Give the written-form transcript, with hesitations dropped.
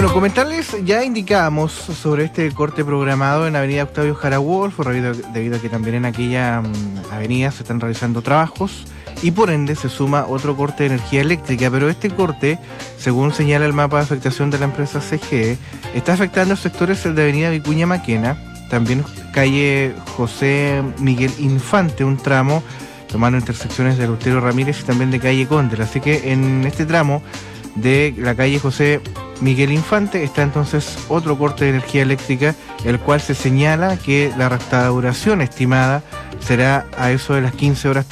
Bueno, comentarles, ya indicábamos sobre este corte programado en Avenida Octavio Jara Wolf, debido a que también en aquella avenida se están realizando trabajos y por ende se suma otro corte de energía eléctrica, pero este corte, según señala el mapa de afectación de la empresa CGE, está afectando sectores de Avenida Vicuña Maquena, también calle José Miguel Infante, un tramo tomando intersecciones de Eleuterio Ramírez y también de calle Cóndel, así que en este tramo de la calle José Miguel Infante está entonces otro corte de energía eléctrica, el cual se señala que la restauración estimada será a eso de las 15 horas